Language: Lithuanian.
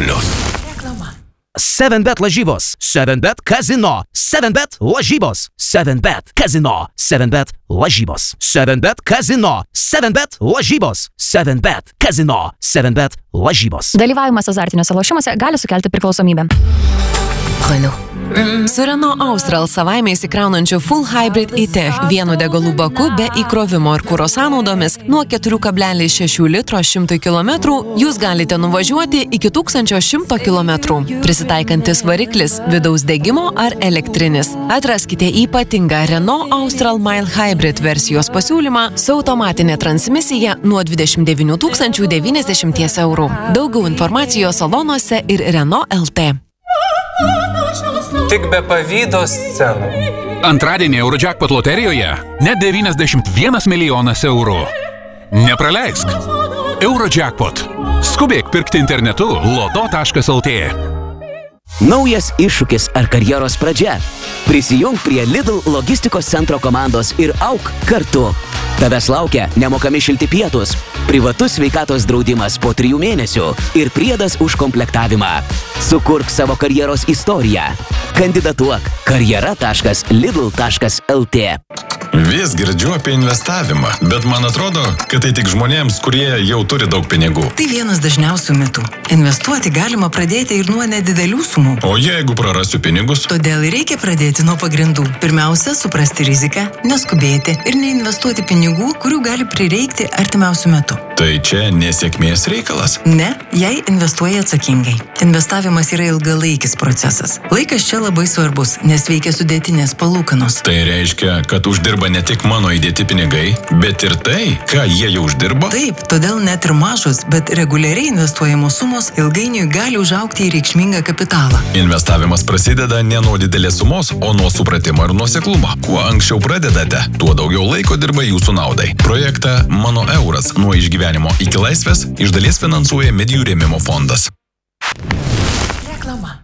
Reklama. 7bet lažybos, 7bet kazino, 7bet lažybos, 7bet kazino, 7bet lažybos, 7bet kazino, 7bet lažybos, 7bet kazino, 7bet lažybos. Dalyvavimas azartiniuose lošimuose gali sukelti priklausomybę. Renault. Su Renault Austral savaime įsikraunančiu Full Hybrid e-Tech vienu degalų baku be įkrovimo ir kuro sąnaudomis nuo 4,6 litro 100 km jūs galite nuvažiuoti iki 1100 km. Prisitaikantis variklis, vidaus degimo ar elektrinis. Atraskite ypatingą Renault Austral Mile Hybrid versijos pasiūlymą su automatinė transmisija nuo 29 090 €. Daugiau informacijos salonuose ir Renault LT. Tik be pavydo scenų. Antradienį Eurojackpot loterijoje net 91 milijonas eurų. Nepraleisk. Eurojackpot. Skubėk pirkti internetu loto.lt. Naujas iššūkis ar karjeros pradžia? Prisijung prie Lidl logistikos centro komandos ir auk kartu. Tavęs laukia nemokami šilti pietus, privatus sveikatos draudimas po 3 mėnesių ir priedas už komplektavimą. Sukurk savo karjeros istoriją. Kandidatuok karjera.lidl.lt. Vis girdžiu apie investavimą, bet man atrodo, kad tai tik žmonėms, kurie jau turi daug pinigų. Tai vienas dažniausių mitų. Investuoti galima pradėti ir nuo nedidelių sumų. O jeigu prarasiu pinigus? Todėl reikia pradėti nuo pagrindų. Pirmiausia, suprasti riziką, neskubėti ir neinvestuoti pinigų, kurių gali prireikti artimiausiu metu. Tai čia nesėkmės reikalas? Ne, jei investuoji atsakingai. Investavimas yra ilgalaikis procesas. Laikas čia labai svarbus, nes veikia sudėtinės palūkanos. Tai reiškia, kad uždirba ne tik mano įdėti pinigai, bet ir tai, ką jie jau uždirbo? Taip, todėl net ir mažos, bet reguliariai investuojamos sumos ilgainiui gali užaugti į reikšmingą kapitalą. Investavimas prasideda ne nuo didelės sumos, o nuo supratimo ir nuoseklumo. Kuo anksčiau pradedate, tuo daugiau laiko dirba jūsų naudai. Projektą Mano euras nuo išgyvenimo iki laisvės iš dalies finansuoja Medijų rėmimo fondas. Reklama.